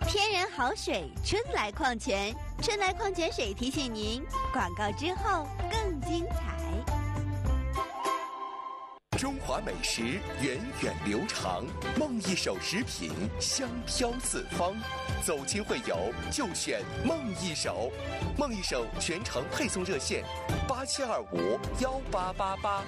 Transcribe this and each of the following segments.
天然好水，春来矿泉，春来矿泉水提醒您，广告之后更精彩。 中华美食源远流长，梦一手食品香飘四方。走亲会友就选梦一手，梦一手全程配送热线87251888。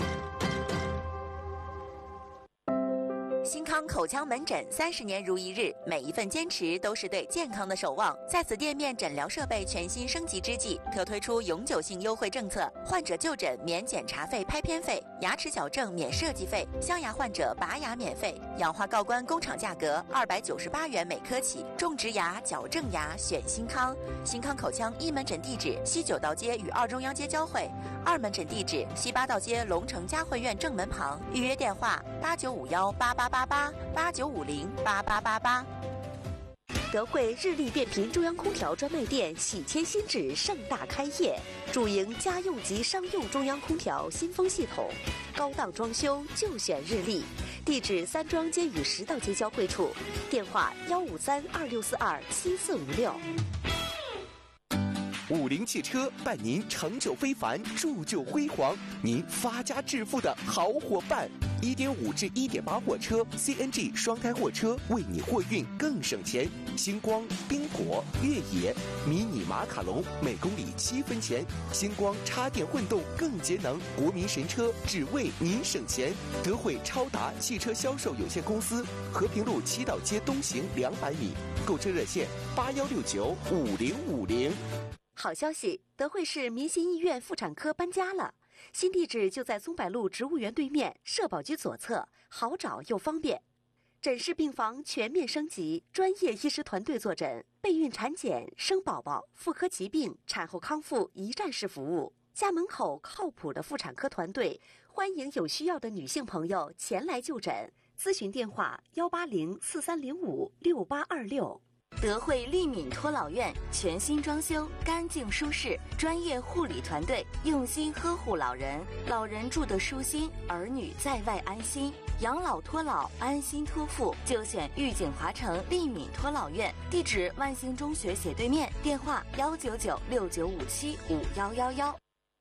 新康口腔门诊30年如一日，每一份坚持都是对健康的守望。在此店面诊疗设备全新升级之际，特推出永久性优惠政策：患者就诊免检查费、拍片费，牙齿矫正免设计费，镶牙患者拔牙免费，氧化锆关工厂价格298元每颗起。种植牙、矫正牙选新康。新康口腔一门诊地址西九道街与二中央街交汇，2门诊地址西八道街龙城嘉汇苑正门旁。预约电话8951888889508888。 德惠日立变频中央空调专卖店喜迁新址盛大开业，主营家用及商用中央空调新风系统，高档装修就选日立。地址三庄街与10道街交汇处，电话15326427456。 50汽车伴您成就非凡，铸就辉煌，您发家致富的好伙伴。1.5至1.8货车 CNG 双胎货车，为你货运更省钱。星光、冰果、越野、迷你马卡龙，每公里7分钱。星光插电混动更节能，国民神车，只为您省钱。德惠超达汽车销售有限公司，和平路7道街东行200米。购车热线81695050。 好消息，德惠市民心医院妇产科搬家了，新地址就在松柏路植物园对面，社保局左侧，好找又方便。诊室病房全面升级，专业医师团队坐诊，备孕产检、生宝宝、妇科疾病、产后康复一站式服务。家门口靠谱的妇产科团队，欢迎有需要的女性朋友前来就诊。咨询电话18043056826。 德惠利敏托老院全新装修，干净舒适，专业护理团队用心呵护老人，老人住得舒心，儿女在外安心。养老托老，安心托付，就选玉景华城利敏托老院，地址万兴中学斜对面，电话19969575111。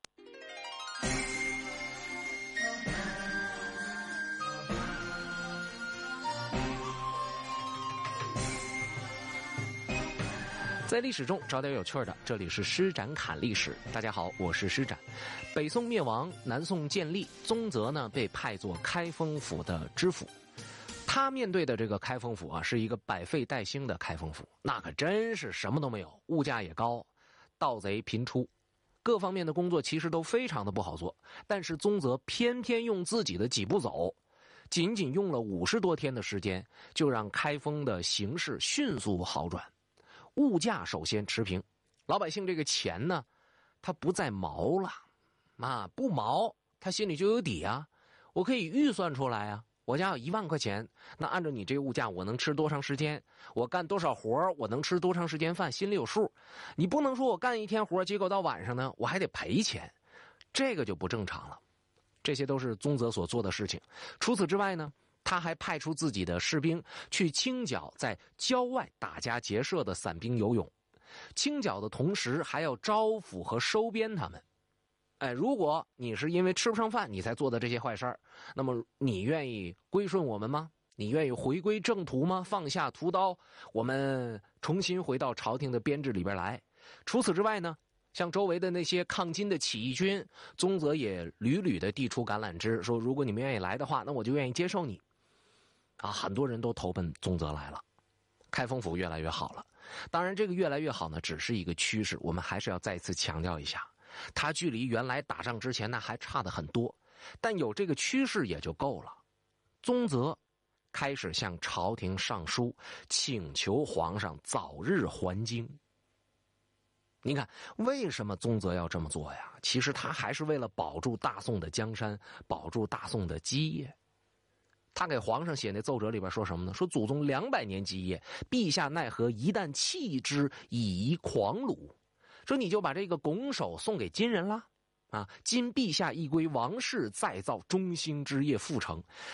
在历史中找点有趣的，这里是施展侃历史。大家好，我是施展。北宋灭亡，南宋建立，宗泽呢被派作开封府的知府。他面对的这个开封府啊，是一个百废待兴的开封府，那可真是什么都没有，物价也高，盗贼频出，各方面的工作其实都非常的不好做。但是宗泽偏偏用自己的几步走，仅仅用了50多天的时间，就让开封的形势迅速好转。物价首先持平，老百姓这个钱呢，他不再毛了，不毛，他心里就有底啊，我可以预算出来啊，我家有1万块钱，那按照你这个物价，我能吃多长时间？我干多少活，我能吃多长时间饭，心里有数。你不能说我干1天活，结果到晚上呢，我还得赔钱，这个就不正常了。这些都是宗泽所做的事情。除此之外呢，他还派出自己的士兵去清剿在郊外打家劫舍的散兵游勇，清剿的同时还要招抚和收编他们。如果你是因为吃不上饭你才做的这些坏事儿，那么你愿意归顺我们吗？你愿意回归正途吗？放下屠刀，我们重新回到朝廷的编制里边来。除此之外呢，像周围的那些抗金的起义军，宗泽也屡屡的递出橄榄枝，说如果你们愿意来的话，那我就愿意接受你。很多人都投奔宗泽来了，开封府越来越好了。当然这个越来越好呢，只是一个趋势，我们还是要再次强调一下，它距离原来打仗之前那还差得很多，但有这个趋势也就够了。宗泽开始向朝廷上书，请求皇上早日还京。你看为什么宗泽要这么做呀？其实他还是为了保住大宋的江山，保住大宋的基业。他给皇上写那奏折里边说什么呢？说祖宗200年基业，陛下奈何一旦弃之，以遗狂虏。说你就把这个拱手送给金人了啊！今陛下亦归王室，再造中兴之业复成。